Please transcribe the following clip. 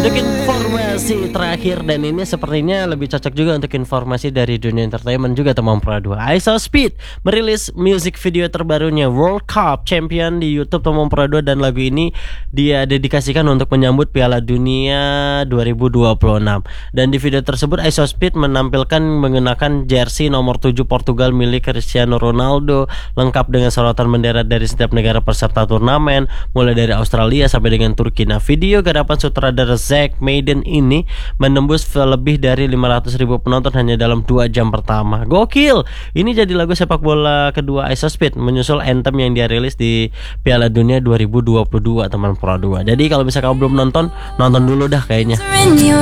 Untuk informasi terakhir, dan ini sepertinya lebih cocok juga untuk informasi dari dunia entertainment juga teman Pro 2. ISOSpeed merilis music video terbarunya World Cup Champion di YouTube teman Pro 2, dan lagu ini dia dedikasikan untuk menyambut Piala Dunia 2026. Dan di video tersebut ISOSpeed menampilkan mengenakan jersey nomor 7 Portugal milik Cristiano Ronaldo, lengkap dengan sorotan bendera dari setiap negara peserta turnamen, mulai dari Australia sampai dengan Turki. Nah, video garapan sutradara Zack Maiden ini menembus lebih dari 500.000 penonton hanya dalam 2 jam pertama. Gokil! Ini jadi lagu sepak bola kedua ISOSpeed, menyusul anthem yang dia rilis di Piala Dunia 2022 teman Pro 2. Jadi kalau misalnya kamu belum nonton dulu dah kayaknya.